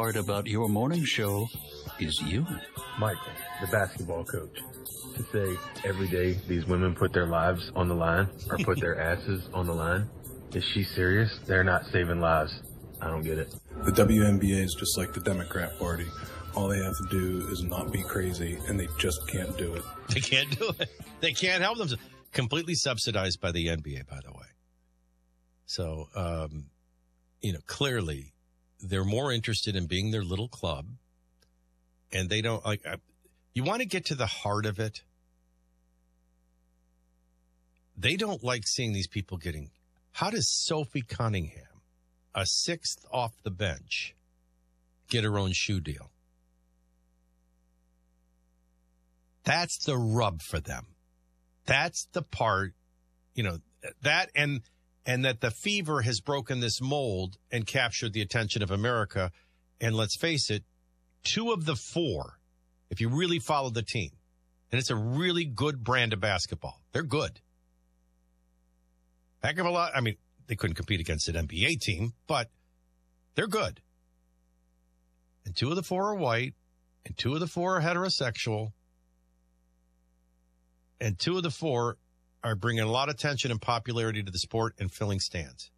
part about your morning show is you. Michael, the basketball coach. To say every day these women put their lives on the line or put their asses on the line. Is she serious? They're not saving lives. I don't get it. The WNBA is just like the Democrat Party. All they have to do is not be crazy, and they just can't do it. They can't do it. They can't help themselves. Completely subsidized by the NBA, by the way. So, clearly they're more interested in being their little club, and they don't like. You want to get to the heart of it. They don't like seeing these people getting. How does Sophie Cunningham, a sixth off the bench, get her own shoe deal? That's the rub for them. That's the part, that and that the fever has broken this mold and captured the attention of America. And let's face it, 2 of the 4, if you really follow the team, and it's a really good brand of basketball. They're good. Heck of a lot. I mean, they couldn't compete against an NBA team, but they're good. And 2 of the 4 are white, and 2 of the 4 are heterosexual, and 2 of the 4 are bringing a lot of attention and popularity to the sport and filling stands.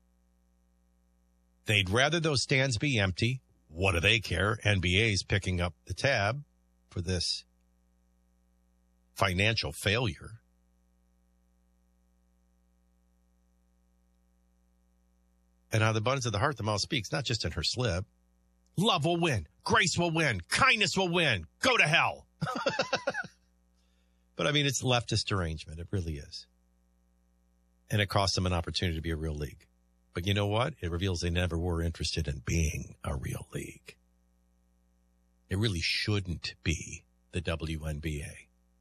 They'd rather those stands be empty. What do they care? NBA's picking up the tab for this financial failure. And out of the abundance of the heart, the mouth speaks, not just in her slip. Love will win. Grace will win. Kindness will win. Go to hell. But, I mean, it's leftist derangement. It really is. And it costs them an opportunity to be a real league. But you know what? It reveals they never were interested in being a real league. It really shouldn't be the WNBA.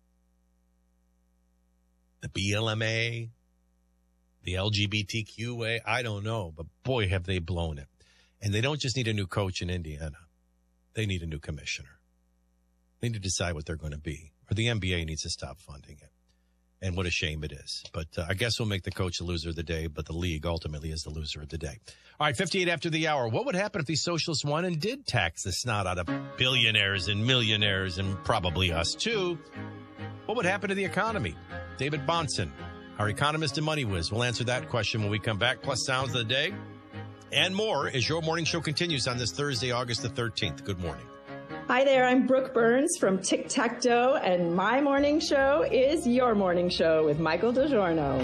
The BLMA, the LGBTQA, I don't know. But, boy, have they blown it. And they don't just need a new coach in Indiana. They need a new commissioner. They need to decide what they're going to be. Or the NBA needs to stop funding it. And what a shame it is. But I guess we'll make the coach the loser of the day, but the league ultimately is the loser of the day. All right, 58 after the hour. What would happen if these socialists won and did tax the snot out of billionaires and millionaires and probably us too? What would happen to the economy? David Bahnsen, our economist and money whiz, will answer that question when we come back, plus sounds of the day and more as your morning show continues on this Thursday, August the 13th. Good morning. Hi there, I'm Brooke Burns from Tic Tac Toe, and my morning show is your morning show with Michael DiGiorno.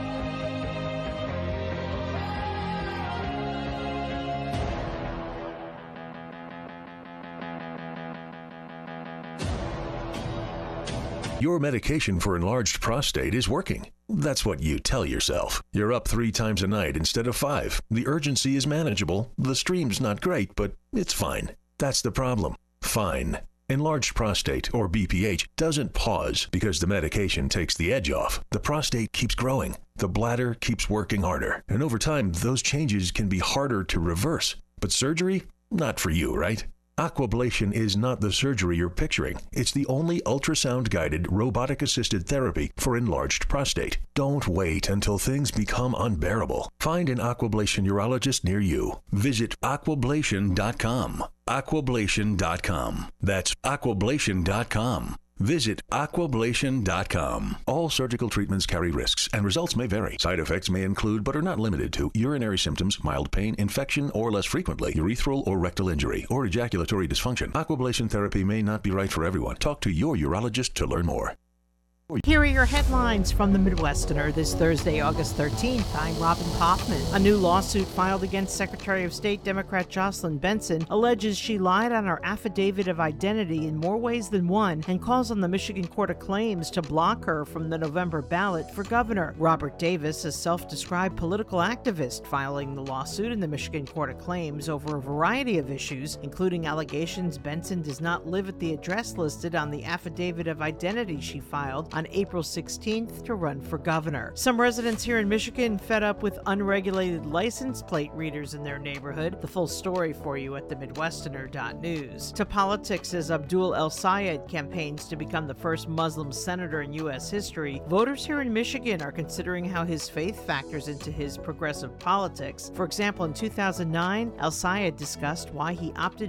Your medication for enlarged prostate is working. That's what you tell yourself. You're up 3 times a night instead of 5. The urgency is manageable. The stream's not great, but it's fine. That's the problem. Fine. Enlarged prostate, or BPH, doesn't pause because the medication takes the edge off. The prostate keeps growing. The bladder keeps working harder. And over time, those changes can be harder to reverse. But surgery? Not for you, right? Aquablation is not the surgery you're picturing. It's the only ultrasound-guided, robotic-assisted therapy for enlarged prostate. Don't wait until things become unbearable. Find an Aquablation urologist near you. Visit aquablation.com. Aquablation.com. That's aquablation.com. Visit aquablation.com. All surgical treatments carry risks, and results may vary. Side effects may include, but are not limited to, urinary symptoms, mild pain, infection, or less frequently, urethral or rectal injury, or ejaculatory dysfunction. Aquablation therapy may not be right for everyone. Talk to your urologist to learn more. Here are your headlines from the Midwesterner this Thursday, August 13th. I'm Robin Kaufman. A new lawsuit filed against Secretary of State Democrat Jocelyn Benson alleges she lied on her affidavit of identity in more ways than one and calls on the Michigan Court of Claims to block her from the November ballot for governor. Robert Davis, a self-described political activist, filing the lawsuit in the Michigan Court of Claims over a variety of issues, including allegations Benson does not live at the address listed on the affidavit of identity she filed on April 16th to run for governor. Some residents here in Michigan fed up with unregulated license plate readers in their neighborhood. The full story for you at themidwesterner.news. To politics as Abdul El Sayed campaigns to become the first Muslim senator in U.S. history, voters here in Michigan are considering how his faith factors into his progressive politics. For example, in 2009, El Sayed discussed why he opted